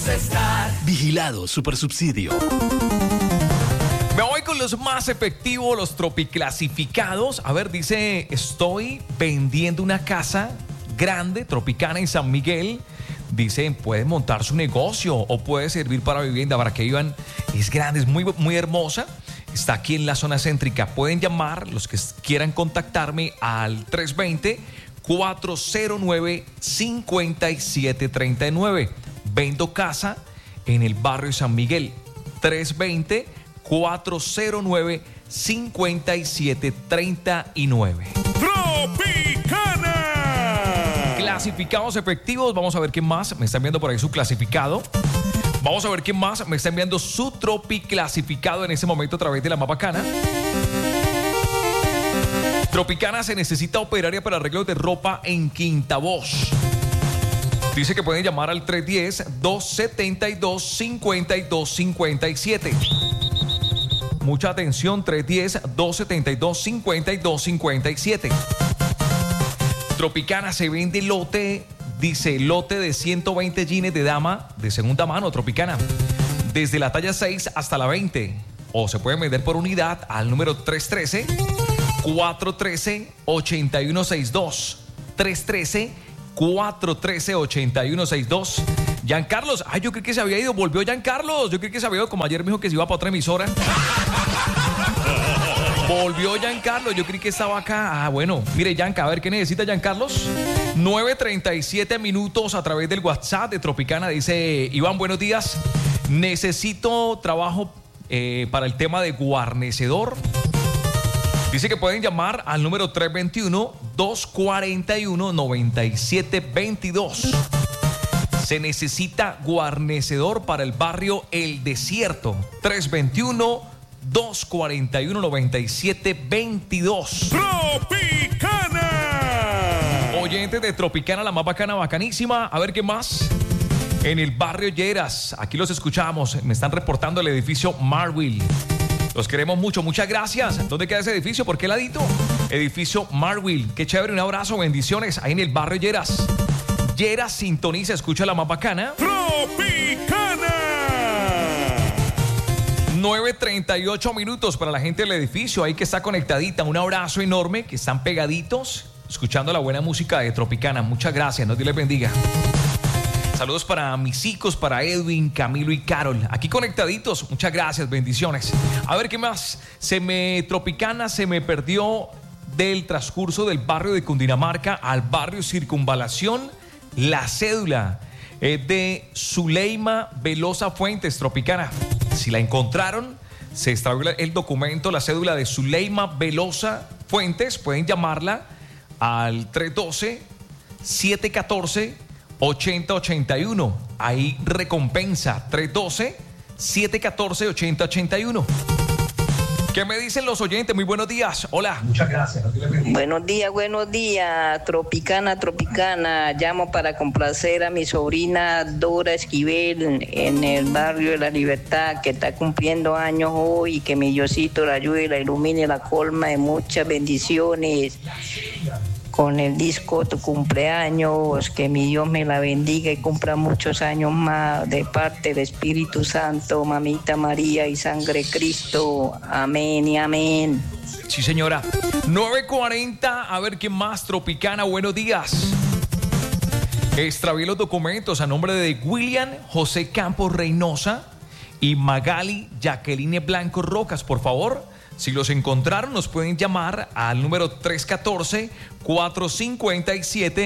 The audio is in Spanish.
Star. Vigilado Supersubsidio. Me voy con los más efectivos, los tropiclasificados. A ver, dice, estoy vendiendo una casa grande, Tropicana en San Miguel. Dicen, puede montar su negocio o puede servir para vivienda, para que vivan. Es grande, es muy, muy hermosa. Está aquí en la zona céntrica. Pueden llamar, los que quieran contactarme, al 320-409-5739. Vendo casa en el barrio San Miguel. 320-409-5739. Tropicana. Clasificados efectivos. Vamos a ver qué más. Me están viendo por ahí su clasificado. Vamos a ver qué más me está enviando su tropiclasificado en ese momento a través de la Más Bacana. Tropicana, se necesita operaria para arreglos de ropa en Quinta Voz. Dice que pueden llamar al 310-272-5257. Mucha atención, 310-272-5257. Tropicana, se vende lote. Dice, lote de 120 jeans de dama de segunda mano, Tropicana. Desde la talla 6 hasta la 20. O se pueden vender por unidad al número 313-413-8162. 313-413-8162. Giancarlos, yo creí que se había ido. Volvió Giancarlos. Yo creí que se había ido, como ayer me dijo que se iba para otra emisora. Volvió Giancarlos, yo creí que estaba acá. Bueno, mire, Gianca, a ver qué necesita Giancarlos. 9:37 minutos a través del WhatsApp de Tropicana. Dice, Iván, buenos días. Necesito trabajo para el tema de guarnecedor. Dice que pueden llamar al número 321-241-9722. Se necesita guarnecedor para el barrio El Desierto. 321-241-9722. Tropicana. Oyentes de Tropicana, la más bacana, bacanísima. A ver qué más. En el barrio Lleras, aquí los escuchamos. Me están reportando el edificio Marville. Los queremos mucho, muchas gracias. ¿Dónde queda ese edificio? ¿Por qué ladito? Edificio Marville. Qué chévere, un abrazo, bendiciones. Ahí en el barrio Lleras. Lleras sintoniza, escucha la más bacana. Tropicana. 9:38 minutos para la gente del edificio, ahí que está conectadita. Un abrazo enorme, que están pegaditos, escuchando la buena música de Tropicana. Muchas gracias, Dios les bendiga. Saludos para mis hijos, para Edwin, Camilo y Carol. Aquí conectaditos, muchas gracias, bendiciones. A ver qué más. Tropicana se me perdió del transcurso del barrio de Cundinamarca al barrio Circunvalación. La cédula es de Zuleima Velosa Fuentes, Tropicana. Si la encontraron, se extravió el documento, la cédula de Zuleima Velosa Fuentes. Pueden llamarla al 312-714-8081. Ahí recompensa, 312-714-8081. ¿Qué me dicen los oyentes? Muy buenos días. Hola. Muchas gracias. Buenos días. Tropicana. Llamo para complacer a mi sobrina Dora Esquivel en el barrio de La Libertad, que está cumpliendo años hoy, y que mi Diosito la ayude, la ilumine, la colma de muchas bendiciones. Con el disco Tu Cumpleaños, que mi Dios me la bendiga y cumpla muchos años más, de parte del Espíritu Santo, Mamita María y Sangre Cristo. Amén y amén. Sí, señora. 9:40, a ver qué más, Tropicana, buenos días. Extravié los documentos a nombre de William José Campos Reynosa y Magali Jacqueline Blanco Rocas, por favor. Si los encontraron, nos pueden llamar al número 314-457